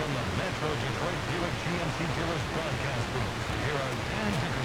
from the Metro Detroit Buick GMC Dealers broadcast booth, here are Dan